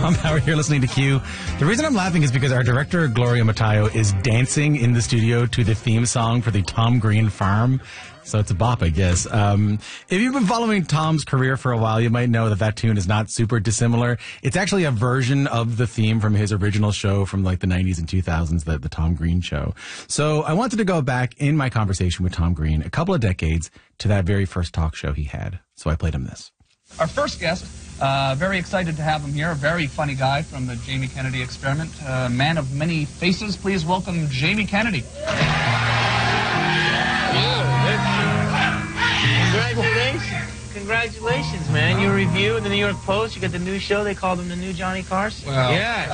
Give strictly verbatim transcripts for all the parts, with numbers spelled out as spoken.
Tom Howard here listening to Q. The reason I'm laughing is because our director, Gloria Matteo, is dancing in the studio to the theme song for the Tom Green Farm. So it's a bop, I guess. Um, if you've been following Tom's career for a while, you might know that that tune is not super dissimilar. It's actually a version of the theme from his original show from like the nineties and two thousands, the, the Tom Green Show. So I wanted to go back in my conversation with Tom Green a couple of decades to that very first talk show he had. So I played him this. Our first guest, uh, very excited to have him here, a very funny guy from the Jamie Kennedy Experiment, uh, man of many faces. Please welcome Jamie Kennedy. Congratulations. Congratulations, man. Your review in the New York Post, you got the new show, they called him the new Johnny Carson. Well,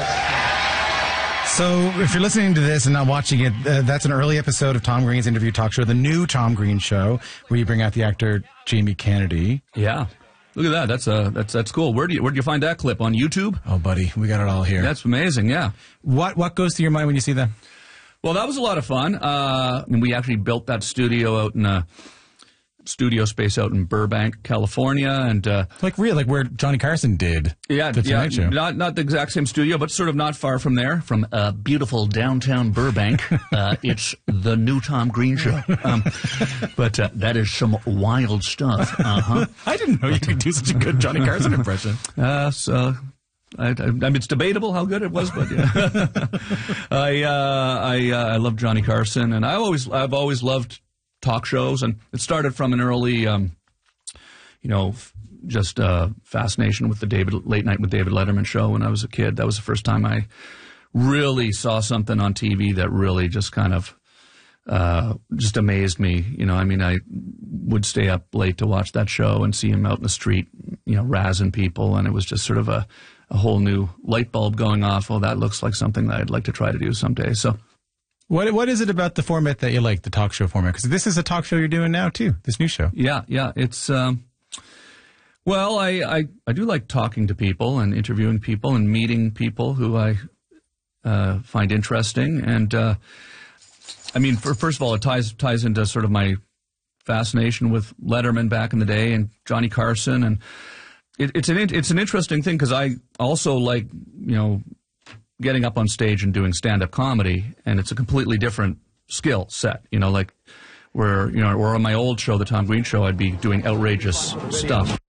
yeah. So if you're listening to this and not watching it, uh, that's an early episode of Tom Green's interview talk show, the new Tom Green Show, where you bring out the actor Jamie Kennedy. Yeah. Look at that. That's uh, that's that's cool. Where do you where do you find that clip? On YouTube? Oh, buddy, we got it all here. That's amazing. Yeah. What what goes through your mind when you see that? Well, that was a lot of fun. Uh, and we actually built that studio out in a studio space out in Burbank, California, and uh, like real, like where Johnny Carson did. Yeah, the Tonight yeah. Show. Not not the exact same studio, but sort of not far from there, from uh, beautiful downtown Burbank. uh, it's the new Tom Green Show. Um, but uh, that is some wild stuff. Uh huh. I didn't know you could do such a good Johnny Carson impression. Uh, so. I, I, I mean, it's debatable how good it was, but yeah. I uh, I uh, I love Johnny Carson, and I always I've always loved talk shows, and it started from an early, um, you know, f- just uh, fascination with the David Late Night with David Letterman show when I was a kid. That was the first time I really saw something on T V that really just kind of uh, just amazed me. You know, I mean, I would stay up late to watch that show and see him out in the street, you know, razzing people, and it was just sort of a a whole new light bulb going off. Oh, that looks like something that I'd like to try to do someday. So, what what is it about the format that you like, the talk show format? Because this is a talk show you're doing now too. This new show. Yeah, yeah. It's um, well, I, I I do like talking to people and interviewing people and meeting people who I uh, find interesting. And uh, I mean, for, first of all, it ties ties into sort of my fascination with Letterman back in the day and Johnny Carson and. It, it's an it's an interesting thing because I also like, you know, getting up on stage and doing stand-up comedy, and it's a completely different skill set. You know, like where you know, or on my old show, the Tom Green Show, I'd be doing outrageous stuff.